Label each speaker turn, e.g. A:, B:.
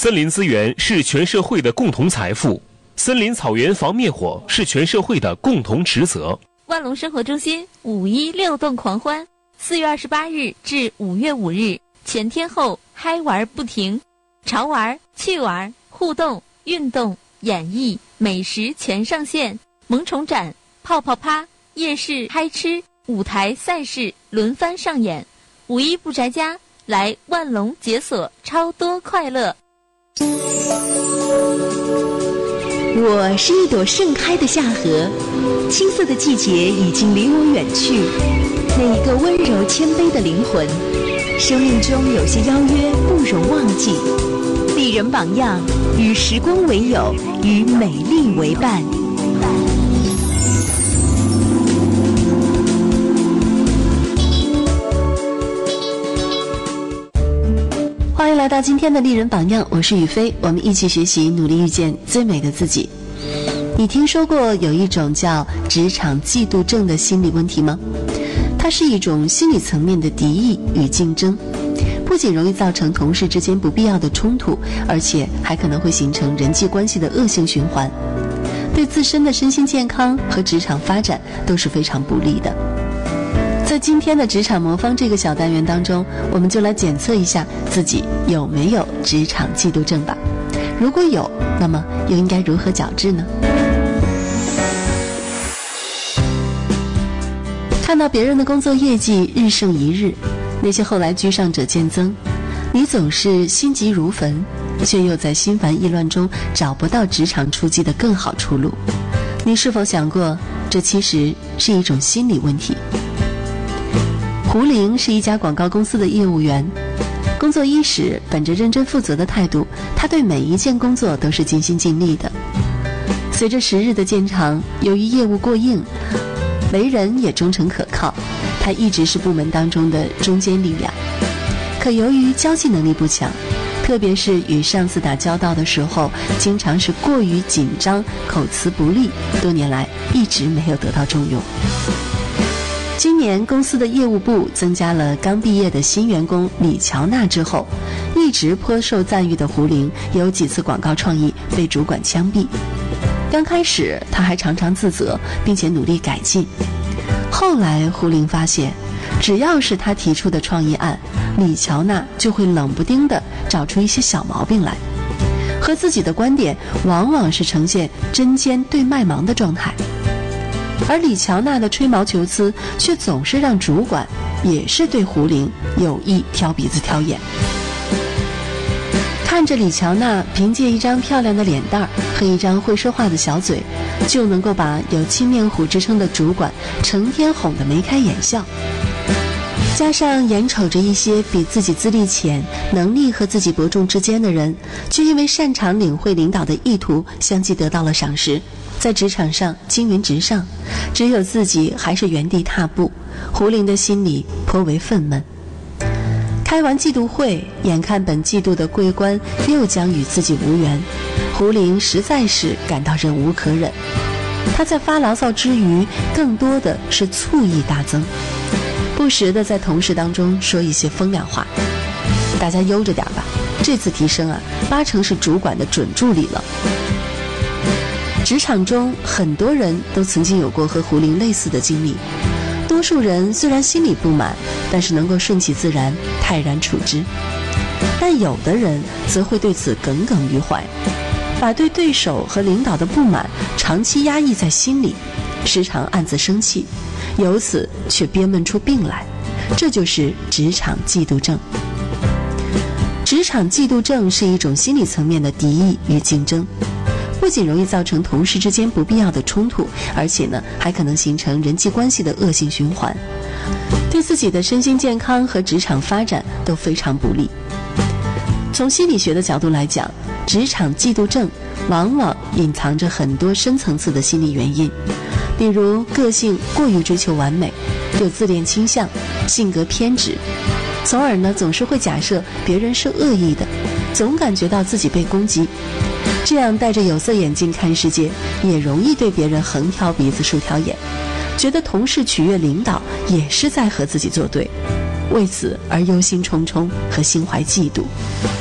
A: 森林资源是全社会的共同财富，森林草原防灭火是全社会的共同职责。
B: 万隆生活中心5·16动狂欢，4月28日至5月5日，前天后嗨玩不停，潮玩、趣玩、互动、运动、演艺、美食全上线，萌宠展、泡泡趴、夜市嗨吃、舞台赛事轮番上演。5·1不宅家，来万隆解锁超多快乐。
C: 我是一朵盛开的夏荷，青涩的季节已经离我远去。那一个温柔谦卑的灵魂，生命中有些邀约不容忘记。丽人榜样，与时光为友，与美丽为伴。欢迎来到今天的丽人榜样，我是雨飞，我们一起学习，努力遇见最美的自己。你听说过有一种叫职场嫉妒症的心理问题吗？它是一种心理层面的敌意与竞争，不仅容易造成同事之间不必要的冲突，而且还可能会形成人际关系的恶性循环，对自身的身心健康和职场发展都是非常不利的。在今天的职场魔方这个小单元当中，我们就来检测一下自己有没有职场嫉妒症吧。如果有，那么又应该如何矫治呢？看到别人的工作业绩日胜一日，那些后来居上者渐增，你总是心急如焚，却又在心烦意乱中找不到职场出击的更好出路。你是否想过，这其实是一种心理问题？胡玲是一家广告公司的业务员，工作伊始，本着认真负责的态度，他对每一件工作都是尽心尽力的。随着时日的渐长，由于业务过硬，为人也忠诚可靠，他一直是部门当中的中坚力量。可由于交际能力不强，特别是与上司打交道的时候，经常是过于紧张，口词不利，多年来一直没有得到重用。今年公司的业务部增加了刚毕业的新员工李乔娜之后，一直颇受赞誉的胡玲有几次广告创意被主管枪毙。刚开始她还常常自责，并且努力改进。后来胡玲发现，只要是她提出的创意案，李乔娜就会冷不丁地找出一些小毛病来，和自己的观点往往是呈现针尖对麦芒的状态。而李乔娜的吹毛求疵却总是让主管也是对胡玲有意挑鼻子挑眼。看着李乔娜凭借一张漂亮的脸蛋和一张会说话的小嘴，就能够把有青面虎之称的主管成天哄得眉开眼笑，加上眼瞅着一些比自己资历浅、能力和自己伯仲之间的人，却因为擅长领会领导的意图，相继得到了赏识，在职场上青云直上，只有自己还是原地踏步。胡玲的心里颇为愤懑。开完季度会，眼看本季度的桂冠又将与自己无缘，胡玲实在是感到忍无可忍。她在发牢骚之余，更多的是醋意大增，不时地在同事当中说一些风凉话。大家悠着点吧，这次提升8成是主管的准助理了。职场中很多人都曾经有过和胡玲类似的经历，多数人虽然心里不满，但是能够顺其自然，泰然处之。但有的人则会对此耿耿于怀，把对对手和领导的不满长期压抑在心里，时常暗自生气，由此却憋闷出病来，这就是职场嫉妒症。职场嫉妒症是一种心理层面的敌意与竞争，不仅容易造成同事之间不必要的冲突，而且还可能形成人际关系的恶性循环，对自己的身心健康和职场发展都非常不利。从心理学的角度来讲，职场嫉妒症往往隐藏着很多深层次的心理原因，比如个性过于追求完美，有自恋倾向，性格偏执，从而总是会假设别人是恶意的，总感觉到自己被攻击。这样戴着有色眼镜看世界，也容易对别人横挑鼻子竖挑眼，觉得同事取悦领导也是在和自己作对，为此而忧心忡忡和心怀嫉妒。